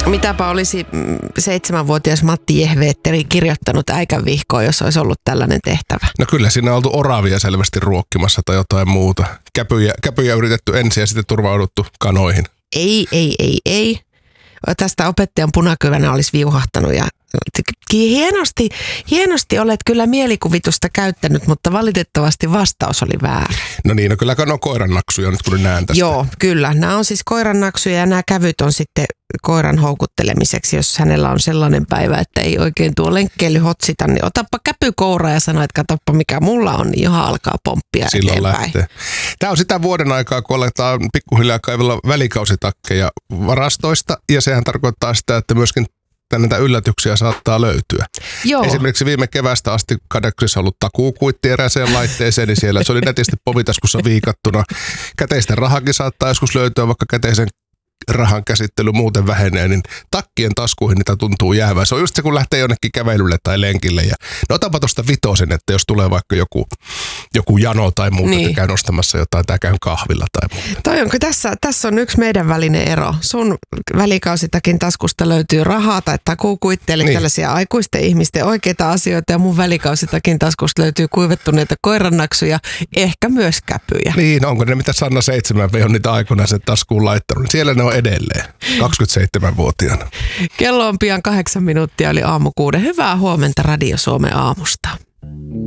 Mitäpä olisi 7-vuotias Matti Jehveetteri kirjoittanut äikän vihkoon, jos olisi ollut tällainen tehtävä? No kyllä siinä on oltu oravia selvästi ruokkimassa tai jotain muuta. Käpyjä yritetty ensin ja sitten turvauduttu kanoihin. Ei. Tästä opettajan punakyvänä olisi viuhahtanut ja hienosti olet kyllä mielikuvitusta käyttänyt, mutta valitettavasti vastaus oli väärä. No niin, kyllä on koirannaksuja nyt kun näen tästä. Joo, kyllä. Nämä on siis koirannaksuja ja nämä kävyt on sitten koiran houkuttelemiseksi, jos hänellä on sellainen päivä, että ei oikein tuo lenkkeily hotsita, niin otappa käpykoura ja sano, että katsoppa mikä mulla on, niin johon alkaa pomppia silloin eteenpäin. Lähtee. Tämä on sitä vuoden aikaa, kun aletaan pikkuhiljaa kaivella välikausitakkeja varastoista ja sehän tarkoittaa sitä, että myöskin näitä yllätyksiä saattaa löytyä. Joo. Esimerkiksi viime kevästä asti Kadeksissa on ollut takuukuitti erääseen laitteeseen, niin siellä se oli netisti povitaskussa viikattuna. Käteisten rahakin saattaa joskus löytyä, vaikka käteisen rahan käsittely muuten vähenee, niin takkien taskuihin niitä tuntuu jäävää. Se on just se, kun lähtee jonnekin kävelylle tai lenkille. Ja no otapa tuosta vitosen, että jos tulee vaikka joku jano tai muuta, niin. Että käy nostamassa jotain tai käyn kahvilla tai muuta. Toi onko tässä on yksi meidän välinen ero. Sun välikausitakin taskusta löytyy rahaa tai takuukuitti, eli tällaisia aikuisten ihmisten oikeita asioita, ja mun välikausitakin taskusta löytyy kuivettuneita koirannaksuja, ehkä myös käpyjä. Niin, onko ne mitä Sanna 7 on niitä aikoinaan sen taskuun laittanut? Siellä ne on edelleen, 27-vuotiaana. Kello on pian 8 minuuttia, eli aamu 6. Hyvää huomenta Radio Suomen aamusta.